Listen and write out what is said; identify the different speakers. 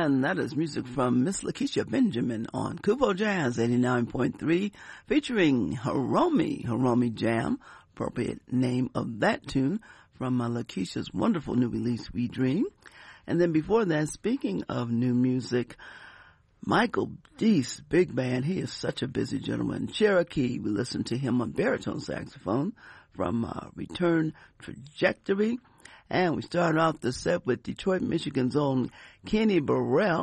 Speaker 1: And that is music from Miss Lakeisha Benjamin on Kupo Jazz 89.3 featuring Hiromi Jam, appropriate name of that tune from Lakeisha's wonderful new release, We Dream. And then before that, speaking of new music, Michael Deese, big band, he is such a busy gentleman. Cherokee, we listened to him on baritone saxophone from Return Trajectory. And we started off the set with Detroit, Michigan's own Kenny Burrell.